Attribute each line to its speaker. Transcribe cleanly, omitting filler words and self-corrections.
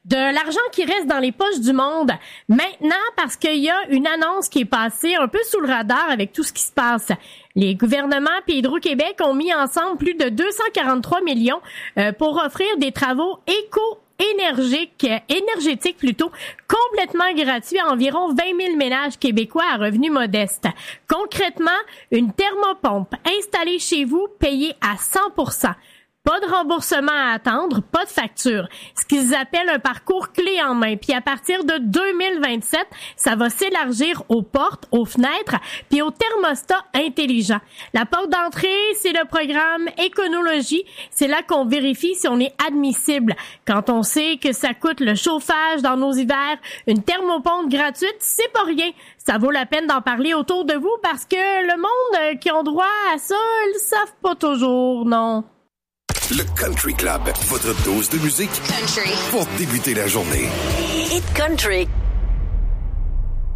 Speaker 1: De l'argent qui reste dans les poches du monde maintenant parce qu'il y a une annonce qui est passée un peu sous le radar avec tout ce qui se passe. Les gouvernements et Hydro-Québec ont mis ensemble plus de 243 millions pour offrir des travaux énergétiques complètement gratuits à environ 20 000 ménages québécois à revenus modestes. Concrètement, une thermopompe installée chez vous payée à 100%. Pas de remboursement à attendre, pas de facture. Ce qu'ils appellent un parcours clé en main. Puis à partir de 2027, ça va s'élargir aux portes, aux fenêtres, puis aux thermostats intelligents. La porte d'entrée, c'est le programme Éconologie. C'est là qu'on vérifie si on est admissible. Quand on sait que ça coûte le chauffage dans nos hivers, une thermopompe gratuite, c'est pas rien. Ça vaut la peine d'en parler autour de vous parce que le monde qui ont droit à ça, ils le savent pas toujours, non.
Speaker 2: Le Country Club, votre dose de musique
Speaker 3: country
Speaker 2: pour débuter la journée.
Speaker 3: Hit Country.